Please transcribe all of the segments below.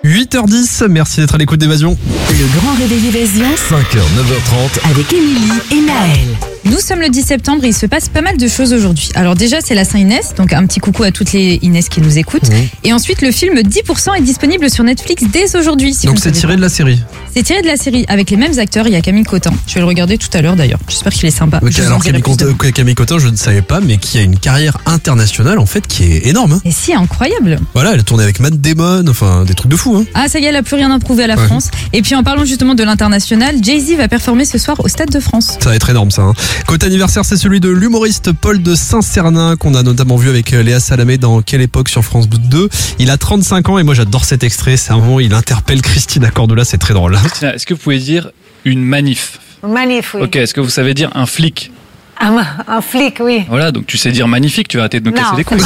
8h10, merci d'être à l'écoute d'Évasion. Le grand réveil Évasion 5h, 9h30. avec Émilie et Naël. Nous sommes le 10 septembre et il se passe pas mal de choses aujourd'hui. Alors déjà, c'est la Saint-Inès, donc un petit coucou à toutes les Inès qui nous écoutent. Et ensuite, le film 10% est disponible sur Netflix dès aujourd'hui. Si Donc vous ne c'est savez tiré pas. de la série. C'est tiré de la série avec les mêmes acteurs. Il y a Camille Cotin. Je vais le regarder tout à l'heure d'ailleurs. J'espère qu'il est sympa. Ok, Je vous en alors dirai plus demain. Camille Cotin, je ne savais pas, mais qui a une carrière internationale en fait qui est énorme. Hein. Et si, incroyable. Voilà, elle a tourné avec Matt Damon, enfin des trucs de fou. Hein. Ah, ça y est, elle a plus rien à prouver à la Ouais. France. Et puis en parlant justement de l'international, Jay-Z va performer ce soir au Stade de France. Ça va être énorme ça. Hein. Côté anniversaire, c'est celui de l'humoriste Paul de Saint-Cernin qu'on a notamment vu avec Léa Salamé dans Quelle époque sur France 2. Il a 35 ans et moi j'adore cet extrait. C'est un moment où il interpelle Christina Cordula, c'est très drôle. Christina, est-ce que vous pouvez dire une manif? Manif, oui. Ok, est-ce que vous savez dire un flic? Un flic, oui. Voilà, donc tu sais dire magnifique, tu vas arrêter de nous casser Non. les couilles.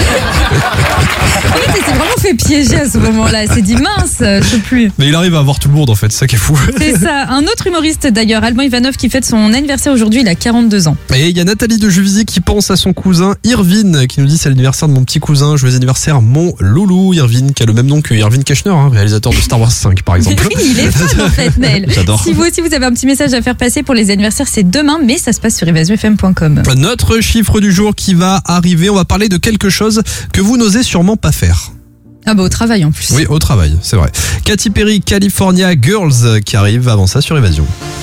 En fait, il s'est vraiment fait piéger à ce moment-là. Il s'est dit mince, je sais plus. Mais il arrive à avoir tout le monde en fait, c'est ça qui est fou. C'est ça. Un autre humoriste d'ailleurs, Alban Ivanov, qui fête son anniversaire aujourd'hui. Il a 42 ans. Et il y a Nathalie de Juvisy qui pense à son cousin Irvine qui nous dit c'est l'anniversaire de mon petit cousin, joyeux anniversaire mon loulou Irvine qui a le même nom que Irvine Keschner, hein, réalisateur de Star Wars 5 par exemple. Oui, il est fan en fait, Nel. J'adore. Si vous aussi vous avez un petit message à faire passer pour les anniversaires, c'est demain, mais ça se passe sur evasiofm.com. Notre chiffre du jour qui va arriver, on va parler de quelque chose que vous n'osez sûrement pas faire. Ah bah au travail en plus. Oui, au travail, c'est vrai. Katy Perry, California Girls qui arrive avant ça sur Évasion.